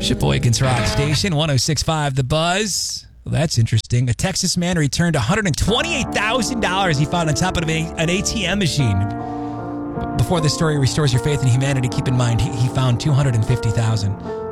Sheboygan's Rock Station, 106.5 The Buzz. Well, that's interesting. A Texas man returned $128,000 he found on top of an ATM machine. Before this story restores your faith in humanity, keep in mind he found $250,000.